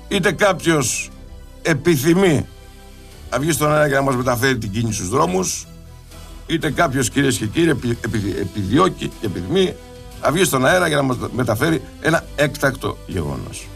είτε κάποιος επιθυμεί να βγει στον αέρα και να μας μεταφέρει την κίνηση στους δρόμους, είτε κάποιος, κυρίες και κύριοι, επιδιώκει και επιθυμεί να βγει στον αέρα για να μας μεταφέρει ένα έκτακτο γεγονός.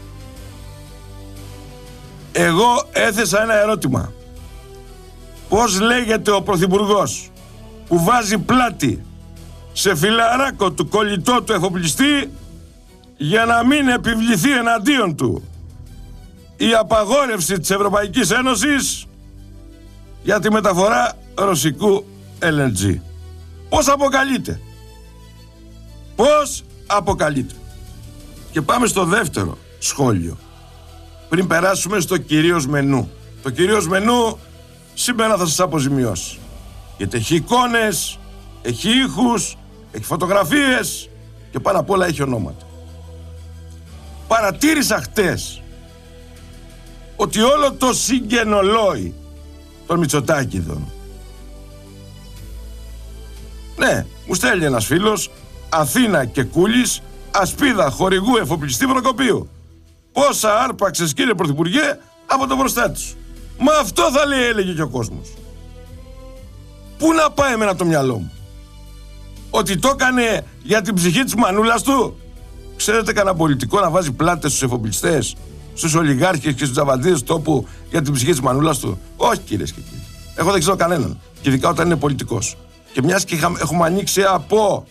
Εγώ έθεσα ένα ερώτημα. Πώς λέγεται ο Πρωθυπουργός που βάζει πλάτη σε φιλαράκο του κολλητό του εφοπλιστή για να μην επιβληθεί εναντίον του η απαγόρευση της Ευρωπαϊκής Ένωσης για τη μεταφορά ρωσικού LNG? Πώς αποκαλείται? Πώς αποκαλείται? Και πάμε στο δεύτερο σχόλιο, πριν περάσουμε στο κυρίως μενού. Το κυρίως μενού σήμερα θα σας αποζημιώσει, γιατί έχει εικόνες, έχει ήχους, έχει φωτογραφίες και πάνω απ' όλα έχει ονόματα. Παρατήρησα χτες ότι όλο το συγγενολόι των Μητσοτάκηδων, ναι, μου στέλνει ένας φίλος, Αθήνα και Κούλης, ασπίδα χορηγού εφοπλιστή Προκοπίου. Πόσα άρπαξες, κύριε Πρωθυπουργέ, από το μπροστά τους? Μα αυτό θα λέει, έλεγε και ο κόσμος. Πού να πάει εμένα το μυαλό μου? Ότι το έκανε για την ψυχή της μανούλας του? Ξέρετε κανένα πολιτικό να βάζει πλάτες στους εφοπλιστές, στους ολιγάρχες και στους τζαβαντίδες τόπου για την ψυχή της μανούλας του? Όχι, κυρίες και κύριοι. Εγώ δεν ξέρω κανέναν. Και ειδικά όταν είναι πολιτικός. Και μιας και έχουμε ανοίξει από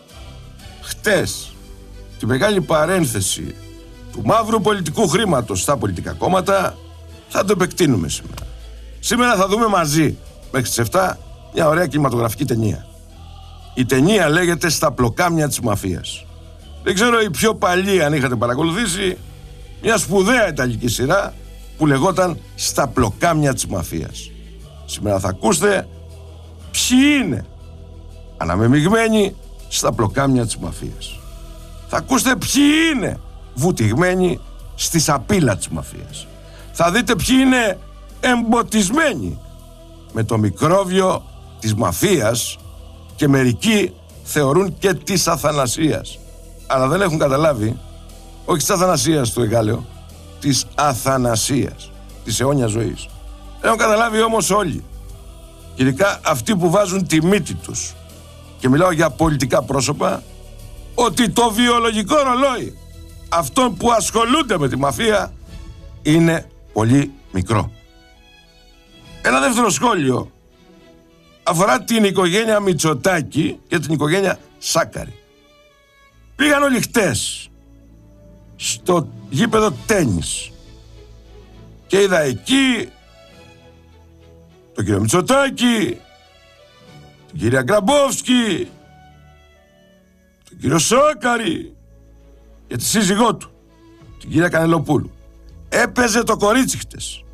χτες τη μεγάλη παρένθεση του μαύρου πολιτικού χρήματος στα πολιτικά κόμματα, θα το επεκτείνουμε σήμερα. Σήμερα θα δούμε μαζί μέχρι τις 7 μια ωραία κινηματογραφική ταινία. Η ταινία λέγεται «Στα πλοκάμια της μαφίας». Δεν ξέρω οι πιο παλιοί αν είχατε παρακολουθήσει μια σπουδαία ιταλική σειρά που λεγόταν «Στα πλοκάμια της μαφίας». Σήμερα θα ακούσετε ποιοι είναι αναμεμειγμένοι στα πλοκάμια της μαφίας. Θα ακούσετε ποιοι είναι βουτυγμένοι στη σαπίλα της μαφίας. Θα δείτε ποιοι είναι εμποτισμένοι με το μικρόβιο της μαφίας και μερικοί θεωρούν και της αθανασίας. Αλλά δεν έχουν καταλάβει, όχι της αθανασίας του Εγάλεο, της αθανασίας, της αιώνιας ζωής. Έχουν καταλάβει όμως όλοι, ειδικά αυτοί που βάζουν τη μύτη τους, και μιλάω για πολιτικά πρόσωπα, ότι το βιολογικό ρολόι αυτών που ασχολούνται με τη μαφία είναι πολύ μικρό. Ένα δεύτερο σχόλιο αφορά την οικογένεια Μητσοτάκη και την οικογένεια Σάκαρη. Πήγαν όλοι χτες στο γήπεδο τένις και είδα εκεί τον κύριο Μητσοτάκη, την κυρία Γκραμπόφσκι, τον κύριο Σάκαρη και τη σύζυγό του, την κυρία Κανελοπούλου. Έπαιζε το κορίτσι χτες.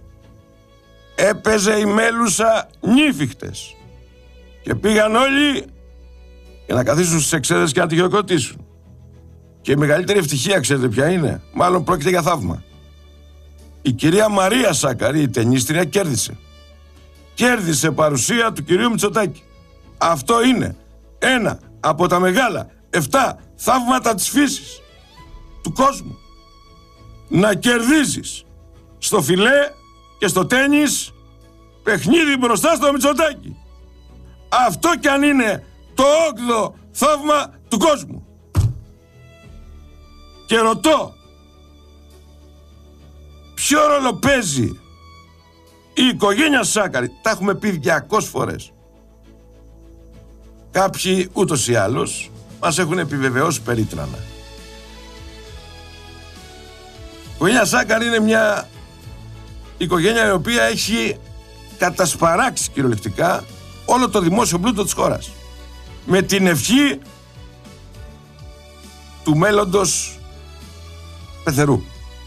Έπαιζε η μέλουσα νύφη χτες. Και πήγαν όλοι για να καθίσουν στις εξέδρες και να τη χειροκροτήσουν. Και η μεγαλύτερη ευτυχία, ξέρετε ποια είναι? Μάλλον πρόκειται για θαύμα. Η κυρία Μαρία Σάκαρη, η ταινίστρια, κέρδισε. Κέρδισε παρουσία του κυρίου Μητσοτάκη. Αυτό είναι ένα από τα μεγάλα 7 θαύματα της φύσης του κόσμου. Να κερδίζεις στο φιλέ και στο τένις παιχνίδι μπροστά στο Μητσοτάκη. Αυτό κι αν είναι το 8ο θαύμα του κόσμου. Και ρωτώ, ποιο ρόλο παίζει η οικογένεια Σάκαρη? Τα έχουμε πει 200 φορές. Κάποιοι ούτως ή άλλως μας έχουν επιβεβαιώσει περίτρανα. Η οικογένεια Σάκαρη είναι μια οικογένεια η οποία έχει κατασπαράξει κυριολεκτικά όλο το δημόσιο πλούτο της χώρας, με την ευχή του μέλλοντος πεθερού.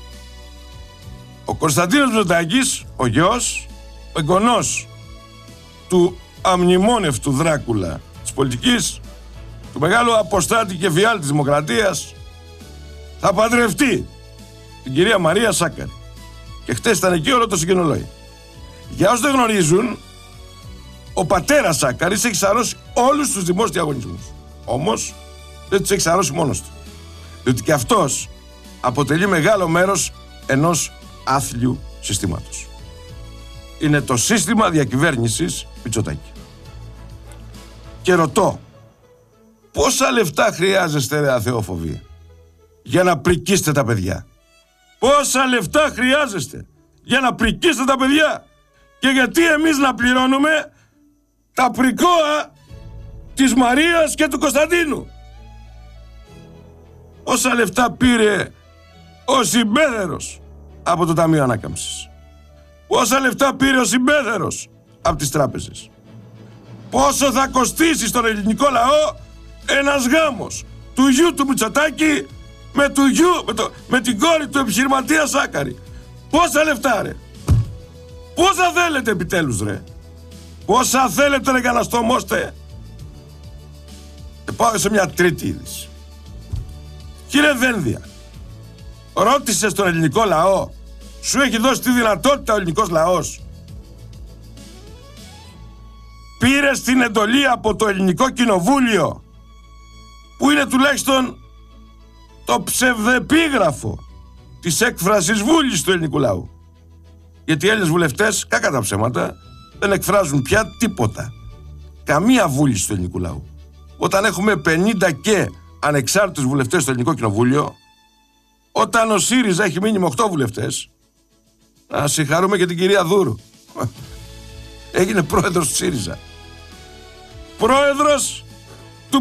Ο Κωνσταντίνος Μητσοτάκης, ο γιος, ο εγγονός του αμνημόνευτου Δράκουλα της πολιτικής, του μεγάλου αποστάτη και φιάλτη της δημοκρατίας, θα παντρευτεί την κυρία Μαρία Σάκαρη. Και χτες ήταν εκεί όλο το συγγενολόι. Για όσους δεν γνωρίζουν, ο πατέρας Σάκαρης έχει σαρώσει όλους τους δημόσιους διαγωνισμούς. Όμως δεν τους έχει σαρώσει μόνος του. Διότι και αυτός αποτελεί μεγάλο μέρος ενός άθλιου συστήματος. Είναι το σύστημα διακυβέρνησης Μητσοτάκη. Και ρωτώ, πόσα λεφτά χρειάζεστε, ρε αθεόφοβοι, για να πρικίσετε τα παιδιά? Πόσα λεφτά χρειάζεστε για να πρικίσετε τα παιδιά? Και γιατί εμείς να πληρώνουμε τα πρικόα της Μαρίας και του Κωνσταντίνου? Πόσα λεφτά πήρε ο συμπέδερος από το Ταμείο Ανάκαμψης? Πόσα λεφτά πήρε ο συμπέδερος από τις τράπεζες? Πόσο θα κοστίσει στον ελληνικό λαό ένας γάμος του γιου του Μητσοτάκη με την κόρη του επιχειρηματία Σάκαρη? Πόσα λεφτά, ρε? Πόσα θέλετε επιτέλους, ρε? Πόσα θέλετε, ρε, για να στομώστε? Πάω σε μια τρίτη είδηση. Κύριε Δένδια, ρώτησε στον ελληνικό λαό, σου έχει δώσει τη δυνατότητα ο ελληνικός λαός? Πήρες την εντολή από το ελληνικό κοινοβούλιο, που είναι τουλάχιστον το ψευδεπίγραφο της έκφρασης βούλης του ελληνικού λαού? Γιατί οι Έλληνες βουλευτές, κακά τα ψέματα, δεν εκφράζουν πια τίποτα. Καμία βούληση του ελληνικού λαού. Όταν έχουμε 50 και ανεξάρτητους βουλευτές στο ελληνικό κοινοβούλιο, όταν ο ΣΥΡΙΖΑ έχει μείνει με 8 βουλευτές, να συγχαρούμε και την κυρία Δούρου. Έγινε πρόεδρος του ΣΥΡΙΖΑ. Πρόεδρος του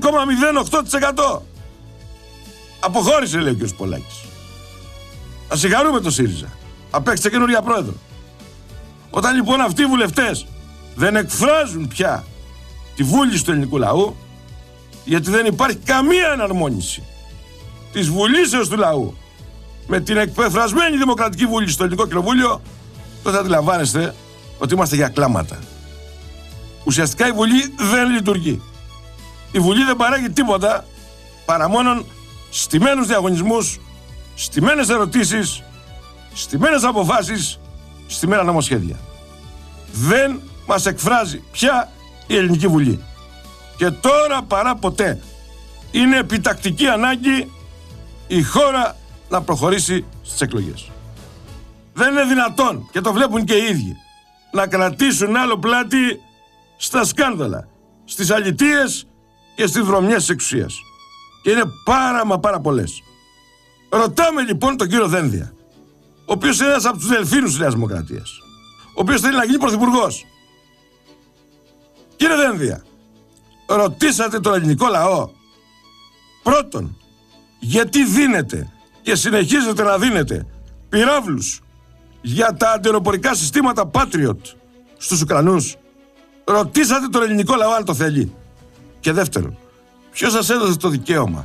0,08%. Αποχώρησε, λέει ο κ. Πολάκης. Να συγχαρούμε το ΣΥΡΙΖΑ. Απέκτησε καινούρια πρόεδρο. Όταν λοιπόν αυτοί οι βουλευτές δεν εκφράζουν πια τη βούληση του ελληνικού λαού, γιατί δεν υπάρχει καμία εναρμόνιση της βουλήσεως του λαού με την εκπεφρασμένη δημοκρατική βούληση στο ελληνικό κοινοβούλιο, τότε αντιλαμβάνεστε ότι είμαστε για κλάματα. Ουσιαστικά η Βουλή δεν λειτουργεί. Η Βουλή δεν παράγει τίποτα παρά μόνον στημένους διαγωνισμούς, στημένες ερωτήσεις, στημένες αποφάσεις, στημένα νομοσχέδια. Δεν μας εκφράζει πια η Ελληνική Βουλή. Και τώρα παρά ποτέ είναι επιτακτική ανάγκη η χώρα να προχωρήσει στις εκλογές. Δεν είναι δυνατόν, και το βλέπουν και οι ίδιοι, να κρατήσουν άλλο πλάτη στα σκάνδαλα, στις αλητείες και στις βρωμιές της εξουσίας. Και είναι πάρα πολλές. Ρωτάμε λοιπόν τον κύριο Δένδια, ο οποίος είναι ένας από τους δελφίνους της Νέας Δημοκρατίας, ο οποίος θέλει να γίνει πρωθυπουργός. Κύριε Δένδια, ρωτήσατε τον ελληνικό λαό, πρώτον, γιατί δίνετε και συνεχίζετε να δίνετε πυράβλους για τα αντιεροπορικά συστήματα Patriot στους Ουκρανούς? Ρωτήσατε τον ελληνικό λαό αν το θέλει? Και δεύτερον, ποιος σας έδωσε το δικαίωμα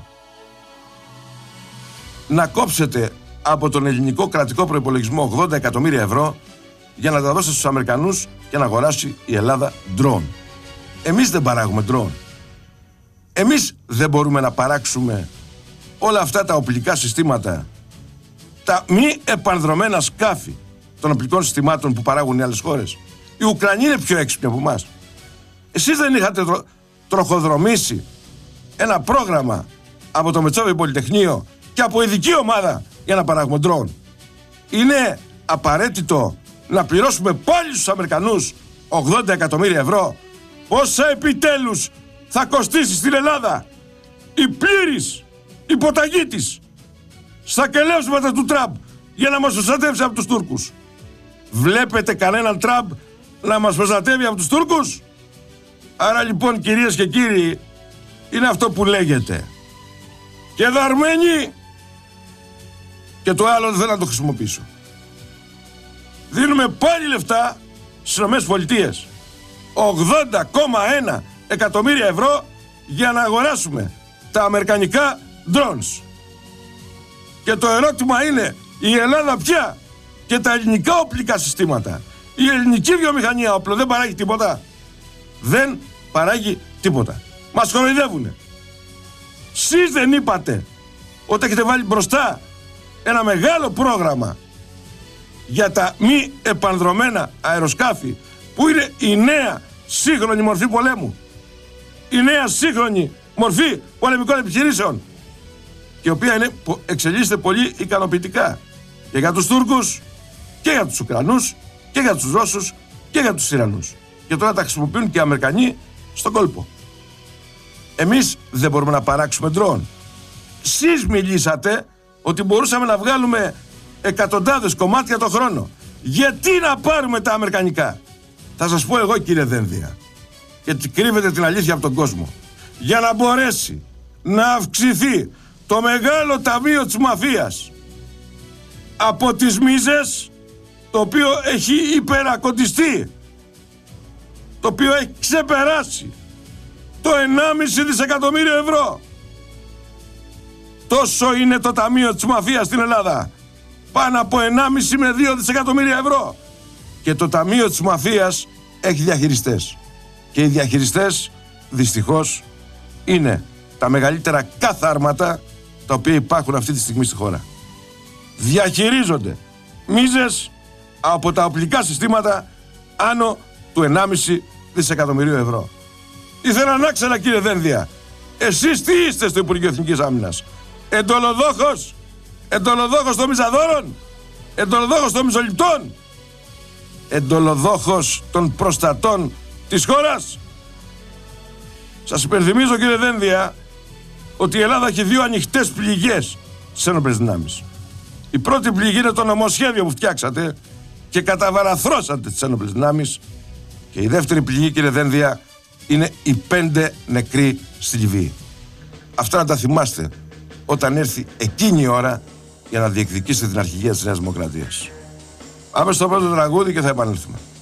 να κόψετε από τον ελληνικό κρατικό προϋπολογισμό 80 εκατομμύρια ευρώ για να τα δώσετε στους Αμερικανούς και να αγοράσει η Ελλάδα ντρόουν? Εμείς δεν παράγουμε ντρόουν. Εμείς δεν μπορούμε να παράξουμε όλα αυτά τα οπλικά συστήματα, τα μη επανδρωμένα σκάφη των οπλικών συστημάτων που παράγουν οι άλλες χώρες? Οι Ουκρανοί είναι πιο έξυπνοι από εμάς. Εσείς δεν είχατε τροχοδρομήσει ένα πρόγραμμα από το Μετσόβιο Πολυτεχνείο και από ειδική ομάδα για να παράγουμε ντρόουν? Είναι απαραίτητο να πληρώσουμε πάλι στους Αμερικανούς 80 εκατομμύρια ευρώ? Πόσα επιτέλους θα κοστίσει στην Ελλάδα η πλήρης υποταγή της στα κελεύσματα του Τραμπ για να μας προστατεύσει από τους Τούρκους? Βλέπετε κανέναν Τραμπ να μας προστατεύει από τους Τούρκους? Άρα λοιπόν, κυρίες και κύριοι, είναι αυτό που λέγεται και δαρμένοι, και το άλλο δεν θέλω να το χρησιμοποιήσω. Δίνουμε πάλι λεφτά στις ΗΠΑ, 80,1 εκατομμύρια ευρώ για να αγοράσουμε τα αμερικανικά drones. Και το ερώτημα είναι, η Ελλάδα πια και τα ελληνικά οπλικά συστήματα, η ελληνική βιομηχανία όπλο δεν παράγει τίποτα? Δεν παράγει τίποτα. Μας κοροϊδεύουνε. Σεις δεν είπατε ότι έχετε βάλει μπροστά ένα μεγάλο πρόγραμμα για τα μη επανδρωμένα αεροσκάφη, που είναι η νέα σύγχρονη μορφή πολέμου, η νέα σύγχρονη μορφή πολεμικών επιχειρήσεων, και η οποία εξελίσσεται πολύ ικανοποιητικά. Και για τους Τούρκους, και για τους Ουκρανούς, και για τους Ρώσους, και για τους Ιρανούς. Και τώρα τα χρησιμοποιούν και οι Αμερικανοί στον κόλπο. Εμείς δεν μπορούμε να παράξουμε ντρόουν. Εσείς μιλήσατε ότι μπορούσαμε να βγάλουμε εκατοντάδες κομμάτια το χρόνο. Γιατί να πάρουμε τα αμερικανικά? Θα σας πω εγώ, κύριε Δένδια, γιατί κρύβετε την αλήθεια από τον κόσμο. Για να μπορέσει να αυξηθεί το μεγάλο ταμείο της μαφίας από τις μίζες, το οποίο έχει υπερακοντιστεί, το οποίο έχει ξεπεράσει το 1,5 δισεκατομμύριο ευρώ. Τόσο είναι το ταμείο της μαφίας στην Ελλάδα. Πάνω από 1,5 με 2 δισεκατομμύρια ευρώ. Και το ταμείο της μαφίας έχει διαχειριστές. Και οι διαχειριστές δυστυχώς είναι τα μεγαλύτερα καθάρματα τα οποία υπάρχουν αυτή τη στιγμή στη χώρα. Διαχειρίζονται μίζες από τα οπλικά συστήματα άνω του 1,5 δισεκατομμυρίου ευρώ. Ήθελα να ξέρω, κύριε Δένδια, εσείς τι είστε στο Υπουργείο Εθνικής Άμυνας? Εντολοδόχος? Εντολοδόχος των μιζαδόρων? Εντολοδόχος των μιζοληπτών? Εντολοδόχος των προστατών της χώρας? Σας υπενθυμίζω, κύριε Δένδια, ότι η Ελλάδα έχει 2 ανοιχτές πληγές στις ένοπλες δυνάμεις. Η πρώτη πληγή είναι το νομοσχέδιο που φτιάξατε και καταβαραθρώσατε τις ένοπλες δυνάμεις. Και η δεύτερη πληγή, κύριε Δένδια, είναι οι 5 νεκροί στη Λιβύη. Αυτά να τα θυμάστε όταν έρθει εκείνη η ώρα για να διεκδικήσετε την αρχηγία της Νέας Δημοκρατίας. Πάμε στο πρώτο τραγούδι και θα επανέλθουμε.